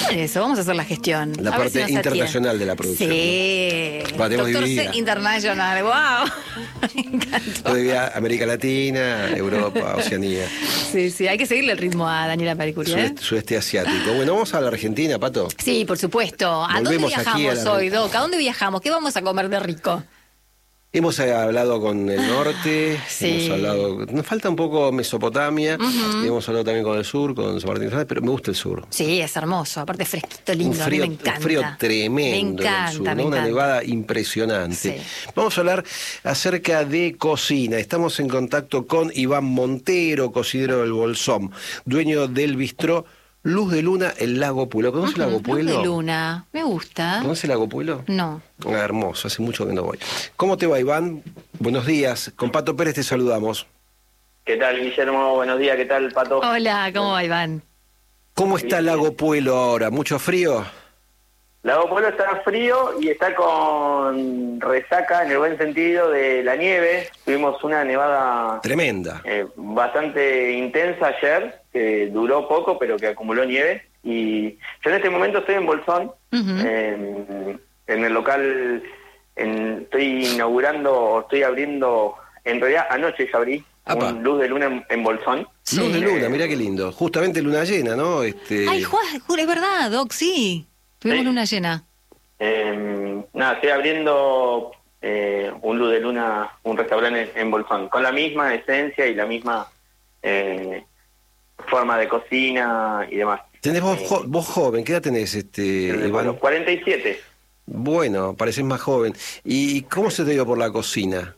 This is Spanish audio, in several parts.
eso, vamos a hacer la gestión. La a ver parte si nos internacional de la producción. Sí. Va, tenemos Doctor dividida. C Internacional, wow. Me encantó. Todavía América Latina, Europa, Oceanía, Sí, sí, hay que seguirle el ritmo a Daniela Paricuri, ¿eh? sudeste asiático. Bueno, vamos a la Argentina, Pato. Sí, por supuesto. ¿A Volvemos dónde aquí a viajamos la- hoy, Doc? ¿A dónde viajamos? ¿Qué vamos a comer de rico? Hemos hablado con el norte, Sí. hemos hablado... Nos falta un poco Mesopotamia, hemos hablado también con el sur, con San Martín, pero me gusta el sur. Sí, es hermoso. Aparte fresquito, lindo. A mí me encanta. Un frío tremendo Me en el encanta, sur, me ¿no? Una encanta. nevada impresionante. Sí. Vamos a hablar acerca de cocina. Estamos en contacto con Iván Montero, cocinero del Bolsón, dueño del bistró Luz de Luna, el Lago Puelo. ¿Conoce el Lago Luz Puelo? de Luna. Me gusta. ¿Conoce el Lago Puelo? No. Ah, hermoso, hace mucho que no voy. ¿Cómo te va, Iván? Buenos días. Con Pato Pérez te saludamos. ¿Qué tal, Guillermo? Buenos días, ¿qué tal, Pato? Hola, ¿cómo va, Iván? ¿Cómo está el Lago Puelo ahora? ¿Mucho frío? Lago Pueblo está frío y está con resaca, en el buen sentido, de la nieve. Tuvimos una nevada Tremenda. bastante intensa ayer, que duró poco, pero que acumuló nieve. Y yo en este momento estoy en Bolsón, en el local, estoy abriendo, en realidad anoche ya abrí, Apa. un Luz de Luna en Bolsón. Sí. Luz de Luna, mirá qué lindo. Justamente luna llena, ¿no? Ay, Juan, es verdad, Doc, sí. Tuvimos Sí. luna llena. Nada, estoy abriendo un Luz de Luna, un restaurante en Bolsón, con la misma esencia y la misma forma de cocina y demás. Tenés vos joven, ¿qué edad tenés, Iván? Bueno, 47. Bueno, parecés más joven. ¿Y cómo se te dio por la cocina?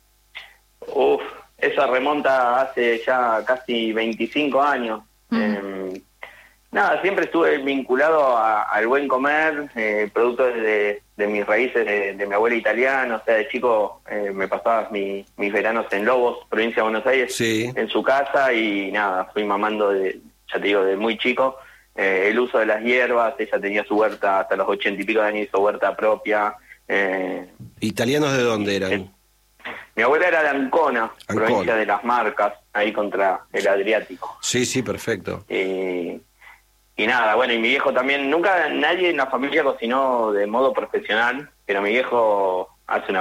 Esa remonta hace ya casi 25 años. Nada, siempre estuve vinculado al buen comer, producto de mis raíces de mi abuela italiana. O sea, de chico me pasaba mis veranos en Lobos, provincia de Buenos Aires, Sí. en su casa, y nada, fui mamando, ya te digo, de muy chico, el uso de las hierbas. Ella tenía su huerta hasta los 80 y pico de años, hizo huerta propia. ¿Italianos de dónde eran? Mi abuela era de Ancona, Ancona. provincia de Las Marcas, ahí contra el Adriático. Sí, sí, perfecto. Y nada, bueno, y mi viejo también, nunca nadie en la familia cocinó de modo profesional, pero mi viejo hace una